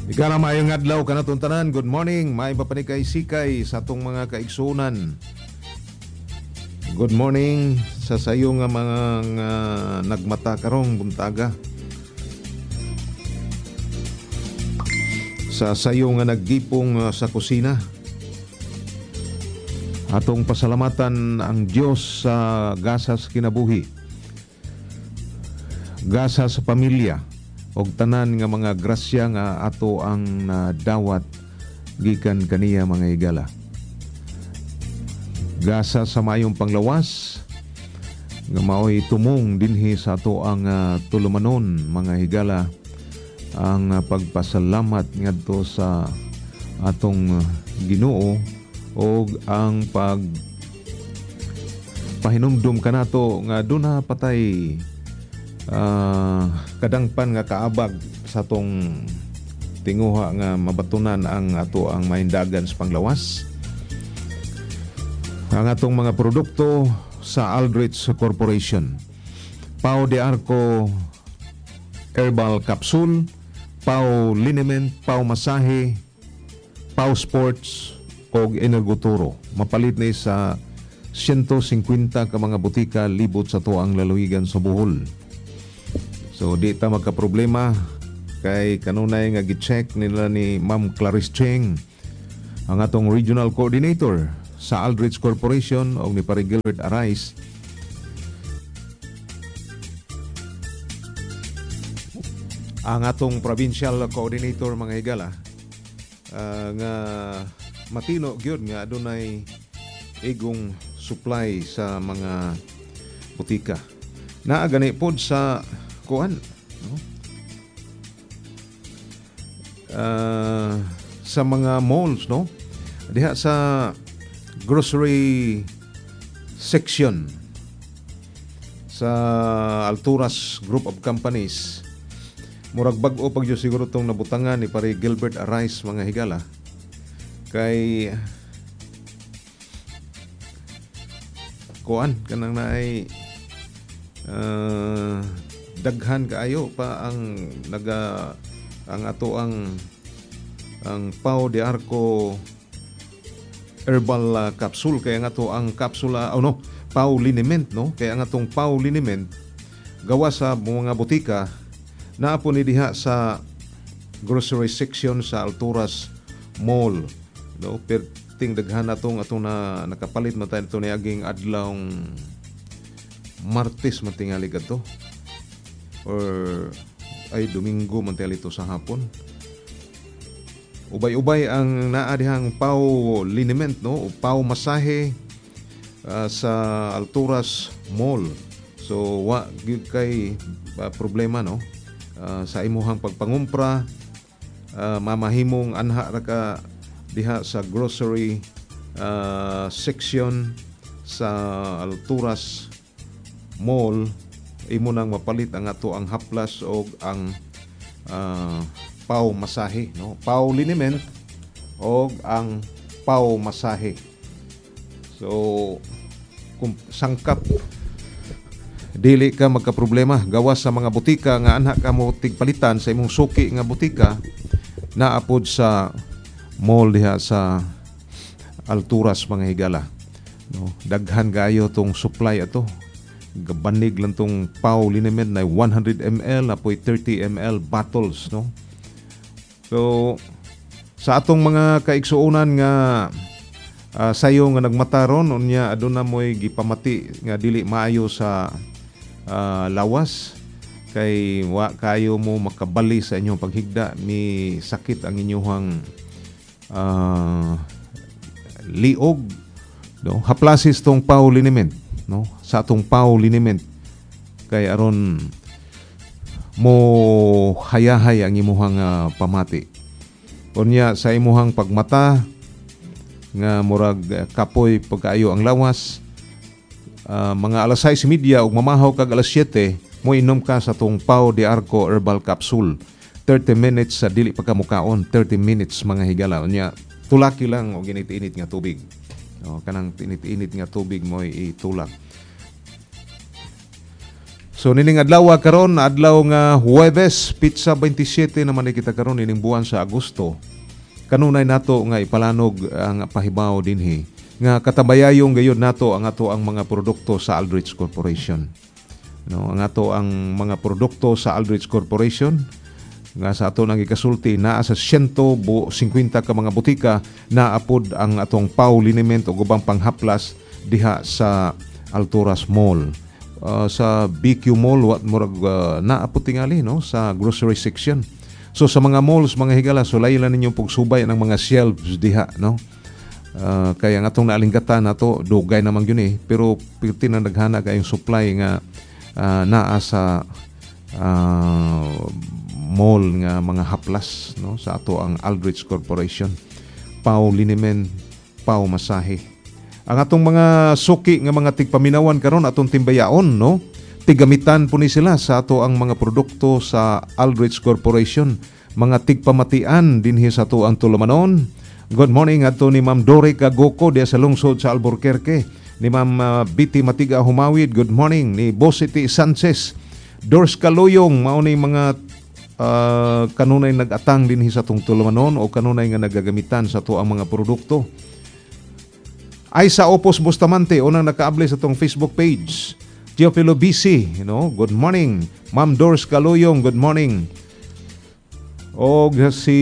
Ika na maayong adlaw ka na tanan. Good morning. May papanikay-sikay sa atong mga kaigsunan. Good morning sa sayo nga mga nagmata karong buntaga. Sa sayo nga naggipong sa kusina. Atong pasalamatan ang Diyos sa gasas kinabuhi. Gasa sa pamilya. Og tanan nga mga grasya nga ato ang dawat gikan kaniya mga higala. Gasa sa mayong panglawas nga mao'y tumong dinhi sa ato ang tulumanon mga higala ang pagpasalamat ngadto sa atong Ginoo og ang pahinumdum kanato nga duna patay kadangpan nga kaabag sa tong tinguha nga mabatunan ang ato ang mahindagan sa panglawas. Ang atong mga produkto sa Aldrich Corporation. Pau de Arco Herbal Capsule, Pau Liniment, Pau Masahe, Pau Sports og Energoturo. Mapalit ni sa 150 ka mga butika libot sa tuang lalawigan sa Bohol. So di ta magka-problema kay kanunay nga gi-check nila ni Ma'am Clarice Cheng, ang atong regional coordinator sa Aldrich Corporation og ni Pare Gilbert Arais. Ang atong provincial coordinator mga higala nga matino gyud nga adunay igong supply sa mga butika. Naa gani pod sa kuan, no? Sa mga malls, no? Diha sa grocery section sa Alturas Group of Companies, murag bag-o pag siguro tong nabutangan ni Pare Gilbert Arais mga higala kay kuan kanang naay daghan kaayo pa ang ang ato ang Pau de Arco Herbal Capsule kay ang ato ang kapsula Pau Liniment, no? Kay ang atong Pau Liniment gawa sa mga butika naa po ni diha sa grocery section sa Alturas Mall, no? Perting daghan atong na nakapalit man tayo ito ni aging adlawng Martes matingali kadto or ay Domingo mantingali ito sa hapon. Ubay-ubay ang naa dihang Pau Liniment, no? O Pau Masahe sa Alturas Mall. So wa gyud kay problema, no? Sa imuhang pagpangumpra, mamahimong anha ra ka diha sa grocery section sa Alturas Mall, imo nang mapalit ang ato ang haplas o ang Pau Masahe, no? Pau Liniment o ang Pau Masahe. So kung sangkap dili ka magka-problema gawas sa mga butika nga anha ka mo tigpalitan sa imong suki nga butika naapod sa mall diha sa Alturas mga higala, no? Daghan kayo tong supply ato. Gabanig lang tong Pau Liniment na 100 ml apoy 30 ml bottles, no? So sa atong mga kaigsuonan nga sayo nga nagmataron unya aduna moy gipamati nga dili maayo sa lawas kay wa kayo mo makabali sa inyong paghigda ni sakit ang inyong liog, no? Haplasis tong Pau Liniment, no? Sa atong Pau Liniment kay aron mo hayahay ang imuhang pamati. Unya sa imuhang pagmata nga murag kapoy pagkaayo ang lawas, mga alas 6:30 ug mamahaw kag alas 7 mo inom ka sa tong Pau de Arco Herbal Capsule. 30 minutes sa dili pagkamukaon, 30 minutes mga higala. Unya tulaki lang og init-init nga tubig. Kanang init-init nga tubig mo itulak. So So nining adlaw karon, adlaw nga Huwebes, Pizza 27 naman ni kita karon ining buwan sa Agosto. Kanunay nato nga ipalanog ang pahibaw dinhi nga katabayayong gayud nato ang ato ang mga produkto sa Aldrich Corporation. No, ang ato ang mga produkto sa Aldrich Corporation nga sa ato nang ikasulti naa sa 150 ka mga butika na apod ang atong PAW liniment o ubang panghaplas diha sa Alturas Mall. Sa BQ Mall wat murag naapod tingali no sa grocery section. So sa mga malls mga higala sulay lang ninyong pagsubay ng mga shelves diha no. Kaya nga atong naalinggatan nato dugay naman yun pero pirti na naghana kayong supply nga naa sa mall nga mga haplas no sa ato ang Aldrich Corporation. PAW liniment, PAW masahe. Ang atong mga suki nga mga tigpaminawan karon atong timbayaon no. Tigamitan po ni sila sa ato ang mga produkto sa Aldrich Corporation. Mga tigpamatian dinhi sa ato ang Tulumanon. Good morning ato ni Ma'am Dore Kagoko diya sa lungsod sa Albuquerque. Ni Ma'am Biti Matiga Humawid, good morning. Ni Bosity Sanchez, Dors Kaluyong, mao ni mga kanunay nag-atang dinhi sa atong Tulumanon o kanunay nga nagagamitan sa ato ang mga produkto. Ay sa Opos Bustamante, unang nakaabli sa itong Facebook page. Teofilo BC, good morning. Ma'am Doris Kaluyong, good morning. O si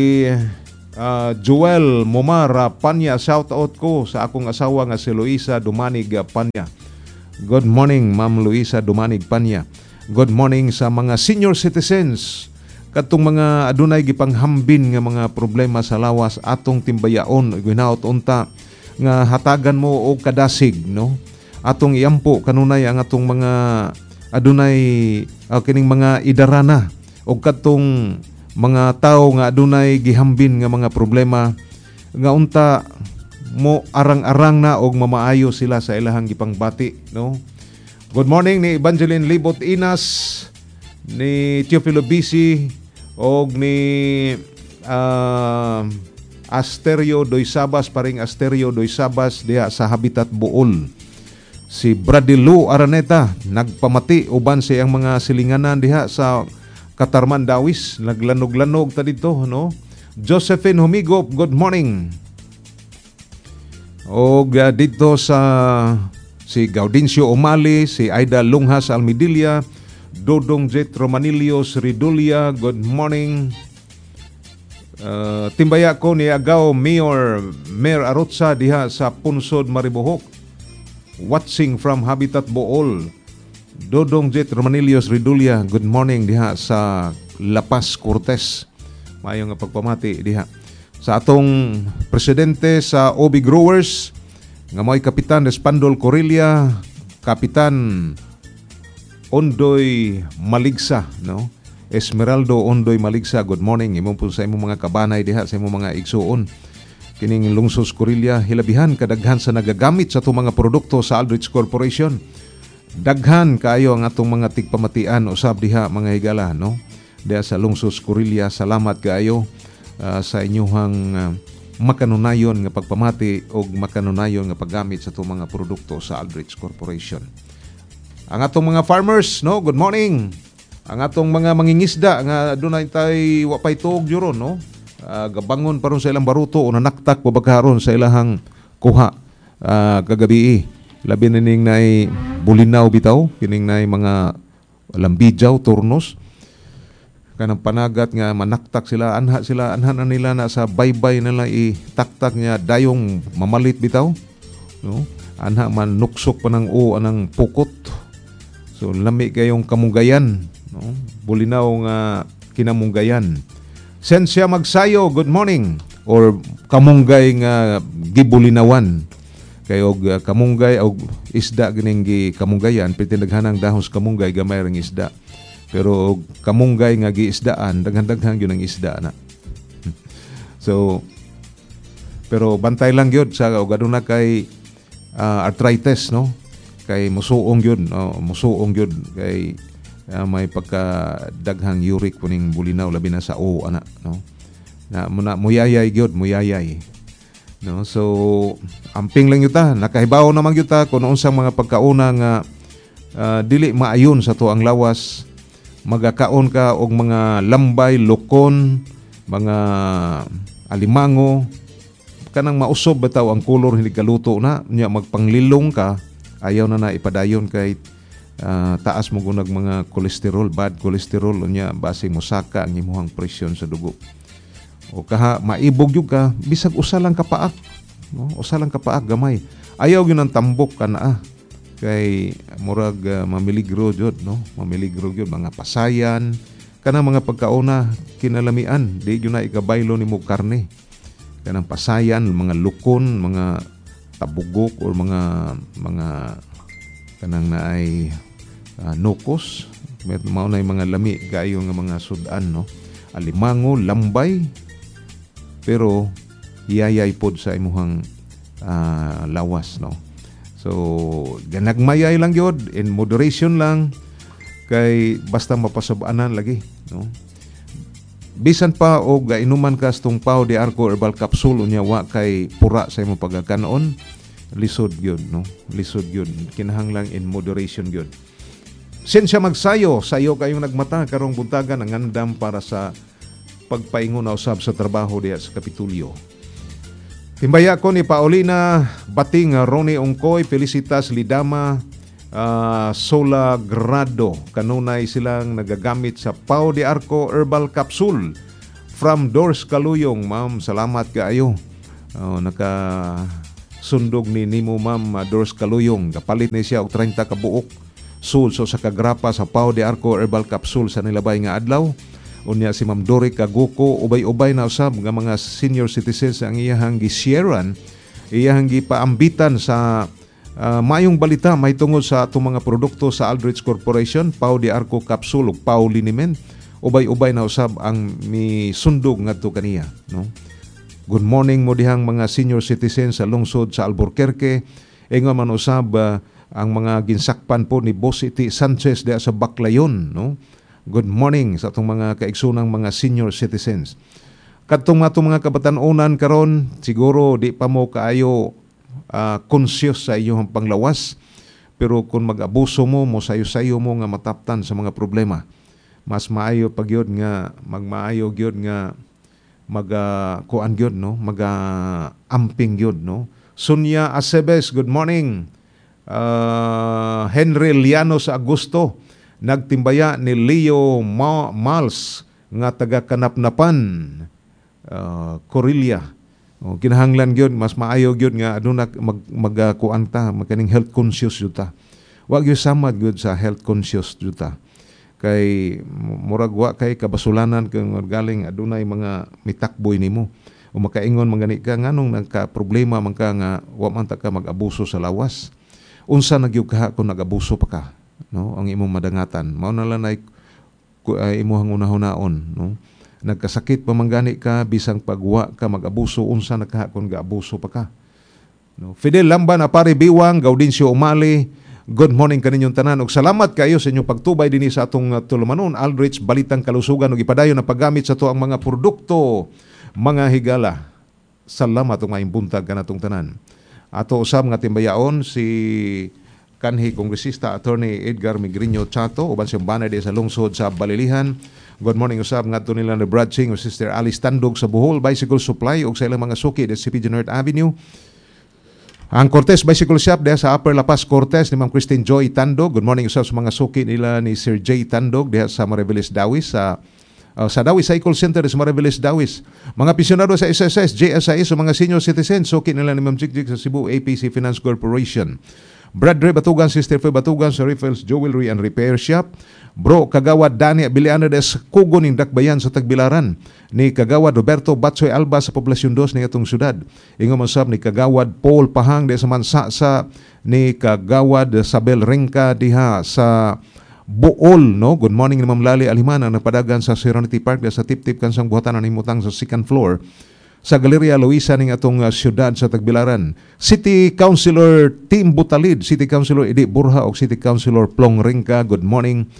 Joel Momara Panya, shout out ko sa akong asawa nga si Luisa Dumanig Panya. Good morning, Ma'am Luisa Dumanig Panya. Good morning sa mga senior citizens. Katong mga adunay gipanghambin nga mga problema sa lawas atong timbayaon, ginaot unta nga hatagan mo og kadasig no atong iampo kanunay ang atong mga adunay kining mga idarana og katong mga tao nga adunay gihambin nga mga problema nga unta mo arang-arang na og mamaayo sila sa ilahang gipangbati no. Good morning ni Evangeline Libot Inas, ni Teofilo BC og ni Asterio Doysabas, paring Asterio Doysabas diha sa Habitat Bool. Si Bradilu Araneta nagpamati uban sa iyang mga silinganan diha sa Katarman Dawis, naglanog-lanog ta dito no. Josephine Humigop, good morning. Og dito sa si Gaudincio Umali, si Aida Lunghas Almidilla, Dodong Jet Romanilios Ridulia, good morning. Timbaya ko ni Agaw Mayor Arotsa diha sa Punsod Maribohok, watching from Habitat Bool. Dodong Jet Romanilios Ridulia, good morning diha sa La Paz Cortez. Mayo nga pagpamati diha sa atong presidente sa OB Growers nga mo'y Kapitan Respandol Corilla, Kapitan Ondoy Maligsa no. Esmeraldo Ondoy Maligsa, good morning. Imong po sa imong mga kabanay diha sa imong mga igsuon. Kining lungsod Corilla, hilabihan kadaghan sa nagagamit sa itong mga produkto sa Aldrich Corporation. Daghan kaayo ang atong mga tigpamatian usab diha mga higala no. Diha sa lungsod Corilla, salamat kaayo sa inyong makanunayon nga pagpamati o makanunayon nga paggamit sa itong mga produkto sa Aldrich Corporation. Ang atong mga farmers no, good morning. Ang atong mga mangingisda nga dunay tay wa pay tuog juron no. Gabangon paron sa ilang baruto o nanaktak pabagkaron sa ilahang kuha kagabi. Labi na ning nay bulinaw bitaw, kining nay mga lambijaw, turnos. Kanang panagat nga manaktak sila, anha na nila na sa baybay nila itaktak niya dayong mamalit bitaw. No? Anha man nuksok pa ng anang pukot. So lami kayong kamunggayan. No? Bulinaw nga kinamunggayan. Sensya Magsayo, good morning. Or kamunggay nga gibulinawan. Kayo kamunggay o isda gining kamunggayan, pitinaghanang dahos kamunggay gamay ring isda. Pero kamunggay nga giisdaan, daghan-daghan yun ang isda na. So, pero bantay lang yun sa gaduna kay arthritis, no? Kay musuong yun, musuong yun kay may pagkadaghang uric kuning bulinaw labi na sa ana no na muyayay gyud muyayay no. So amping lang yuta nakahibaw naman yuta kung unsang mga pagkauna nga dili maayon sa tuang lawas. Magakaon ka og mga lambay, lokon, mga alimango, kanang mausob bitaw ang kulor hindi kaluto na, nya magpanglilong ka, ayaw na ipadayon kay taas mo gunag mga kolesterol, bad kolesterol, nya base mo saka ang imong presyon sa dugo. O kaha maibog yun ka, bisag usa lang kapaak, no? Usa lang kapaak gamay. Ayaw yun ang tambok ka na kay murag mamiligro jud, no? Mamiligro jud mga pasayan, kanang mga pagkauna kinalamian, di yun na ikabaylo ni mo karne. Kanang pasayan, mga lukon, mga tabugok or mga kanang naay nukos, mao na mga lami gayo nga mga sudan, no? Alimango, lambay, pero iyayay pod sa imuhang lawas, no? So ganagmayay lang yun, in moderation lang, kay basta mapasabaanan lagi, no? Bisan pa o gainuman ka stong Pau de Arco Herbal Capsule unya wa kay pura sa imong pagkakanon, lisod gyud, no? Lisod gyud, kinahanglang in moderation gyud. Sinsya magsayo, sayo kayong nagmata karong buntagan ang andam para sa pagpaingon na usab sa trabaho diya sa Kapitulyo. Timbaya ko ni Paulina Bating, Ronnie Ongkoy, Felicitas Lidama, Sola Grado. Kanunay silang nagagamit sa Pau de Arco Herbal Capsule from Doors Kaluyong. Ma'am, salamat kaayo. Nakasundog ni Nimo Ma'am Doors Kaluyong. Kapalit ni siya og 30 ka buok sul so sa kagrapa sa Pau de Arco Herbal Capsule sa nilabay nga adlaw. Unya si Ma'am Dori Kaguko, ubay-ubay na usab nga mga senior citizens ang iyahang gisharean, iyahang gipaambitan sa mayong balita may tungod sa atong mga produkto sa Aldrich Corporation, Pau de Arco Capsule ug Pau Liniment. Ubay-ubay na usab ang misundog ngadto kaniya, no? Good morning mo dihang mga senior citizens sa lungsod sa Albuquerque. Ingon man usab ang mga ginsakpan po ni Boss Iti Sanchez diha sa Baclayon, no? Good morning sa atong mga kaigsunang mga senior citizens. Kadtong mga kabatan-onan karon, siguro di pa mo kaayo conscious sa iyong panglawas, pero kung mag-abuso mo, sayo-sayo mo nga mataptan sa mga problema, mas maayo pag yun nga magmaayo gyud nga kuan gyud, no? Amping gyud, no? Sonia Acebes, good morning. Henry Lianos Augusto, nagtimbaya ni Leo Mals nga taga Kanapnapan, Corillia. Kinahanglan gyud mas maayo gyud nga aduna magkuan ta, magkaning health conscious jud ta. Wa gyud samad gyud sa health conscious jud ta. Kay murag wa kay kabasulanan kung galing adunay mga mitakboy nimo. O makaingon mangani ka nganong nagka problema man ka nga wa man ta ka mag-abuso sa lawas. Unsa nagyud ka kung nag-abuso pa ka, no? Ang imong madangatan mao na lang ay imong hunahon, no? Nagkasakit pa manggani ka bisang pagwa ka mag-abuso, unsa nakahakon ga-abuso pa ka, no? Fidel Lamban, Apari Biwang, Gaudencio Umali, good morning kaninyong tanan ug salamat kayo sa inyong pagtubay dinhi sa atong tulumanon Aldrich Balitang Kalusugan ug ipadayon na paggamit sa tuang mga produkto, mga higala. Salamat ug maayong buntag kanatong tanan. Ato usab nga timbayaon si kanhi Kongresista Attorney Edgar Migriño Chato uban siyang banay sa lungsod sa Balilihan. Good morning usab ngadto nila ni Brad Ching o Sister Alice Tandog sa Bohol Bicycle Supply ug sa ilang mga suki sa CPG North Avenue. Ang Cortez Bicycle Shop diha sa Upper La Paz Cortez ni Ma'am Christine Joy Tandog. Good morning usab sa mga suki nila ni Sir J Tandog diha sa Mariveles Dawis sa Dawis Cycle Center sa Mariveles Dawis. Mga pensyonado sa SSS, JSIS o mga senior citizens suki nila ni Ma'am Jigjig sa Cebu APC Finance Corporation. Brad Dre Batugan, Sister Fe Batugan sa Riffles Jewelry and Repair Shop. Bro Kagawad Dani Abiliana des Kugo ning Dakbayan sa Tagbilaran. Ni Kagawad Roberto Batsoy Alba sa Poblasyon 2 ning atong syudad. Ingon man sab ni Kagawad Paul Pahang sa Mansa ni Kagawad Sabel Rengka diha sa Bool, no? Good morning ni Ma'am Lali Alimana na padagan sa Serenity Park sa Tip-Tip kansang buhatan ni Mutang sa second floor sa Galeria Luisa ning atong syudad sa Tagbilaran. City Councilor Tim Butalid, City Councilor Edi Burha o City Councilor Plong Ringka, good morning.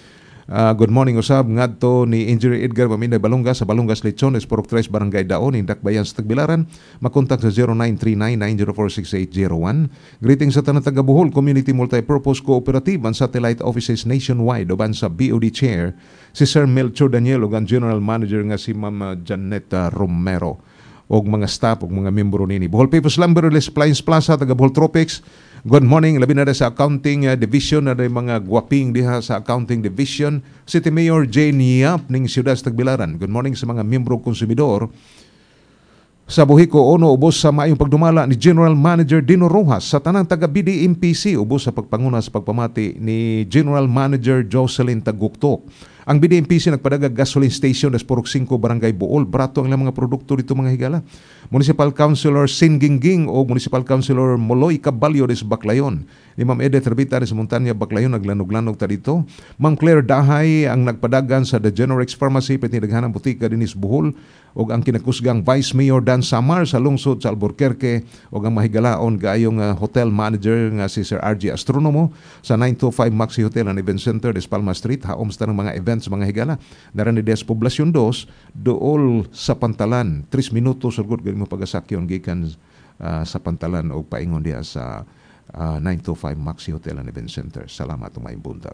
Good morning usab ngadto ni Engineer Edgar Paminday Balungas sa Balungas Lechones, Purok 3, Barangay Daon, Indakbayan sa Tagbilaran. Makontak sa 0939-904-6801. Greetings sa tanang taga Bohol Community Multipurpose Cooperative and Satellite Offices nationwide uban sa BOD Chair si Sir Melchor Daniel ug ang General Manager nga si Ma'am Janetta Romero og mga staff og mga membro nini. Bohol People's Lumber Appliance Plaza taga Bohol Tropics. Good morning, labi na sa accounting division na mga guwaping diha sa accounting division. City Mayor Jane Yap ning siyudad sa Tagbilaran. Good morning sa mga miyembro konsumidor. Sa Buhiko, Ono, ubos sa maayong pagdumala ni General Manager Dino Rojas sa tanang taga BDMPC, ubos sa pagpanguna sa pagpamati ni General Manager Jocelyn Taguktok. Ang BDMPC nagpadagag gasoline station des Purok 5 Barangay Bool. Barato ang mga produkto dito mga higala. Municipal Councilor Sin Gingging o Municipal Councilor Moloy Caballo des Baclayon. Ni Ma'am Edith Herbita des Montanya Baclayon naglanog-lanog ta dito. Ma'am Claire Dahay ang nagpadagan sa The Genorex Pharmacy pati daghanang butika dinis Bohol o ang kinakusgang Vice Mayor Dan Samar sa lungsod sa Albuquerque o ang mahigalaon gaayong hotel manager nga si Sir RG Astronomo sa 925 Maxi Hotel and Event Center des Palma Street. Haom sa mga events mga higala. Daran ni Des Poblacion 2 dool sa Pantalan. 3 minutos surgod gani mo pagasakyon gikan sa Pantalan o paingon diha sa 925 Maxi Hotel and Event Center. Salamat umay buntag.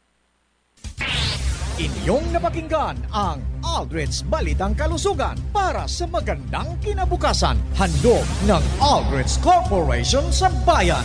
Inyong napakinggan ang Aldridge Balitang Kalusugan para sa magandang kinabukasan. Handog ng Aldridge Corporation sa bayan.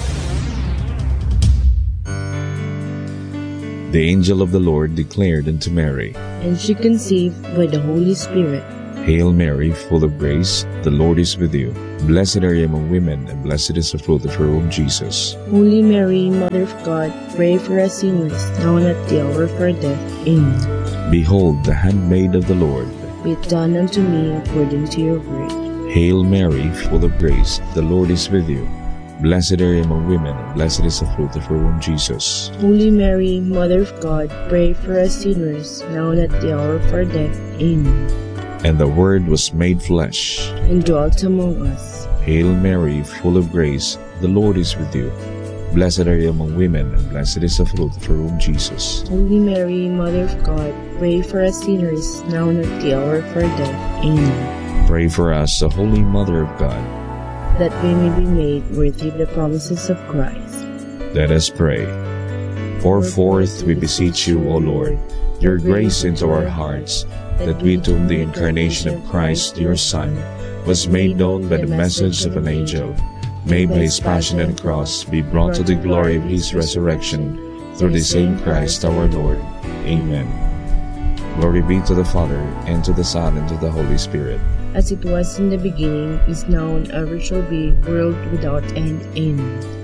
The angel of the Lord declared unto Mary, and she conceived by the Holy Spirit. Hail Mary, full of grace, the Lord is with you. Blessed are you among women, and blessed is the fruit of her womb, Jesus. Holy Mary, Mother of God, pray for us sinners, now and at the hour of our death. Amen. Behold, the handmaid of the Lord. Be it done unto me according to your word. Hail Mary, full of grace, the Lord is with you. Blessed are you among women, and blessed is the fruit of her womb, Jesus. Holy Mary, Mother of God, pray for us sinners, now and at the hour of our death. Amen. And the Word was made flesh, and dwelt among us. Hail Mary, full of grace, the Lord is with you. Blessed are you among women, and blessed is the fruit of her womb, Jesus. Holy Mary, Mother of God, pray for us sinners, now and at the hour of our death. Amen. Pray for us, the Holy Mother of God, that we may be made worthy of the promises of Christ. Let us pray. Pour forth, we beseech you, O Lord, your grace into our hearts, that we to whom the incarnation of Christ, your Son, was made known by the message of an angel, may by his passion and cross be brought to the glory of his resurrection, through the same Christ our Lord. Amen. Glory be to the Father, and to the Son, and to the Holy Spirit. As it was in the beginning, is now, and ever shall be, world without end. Amen.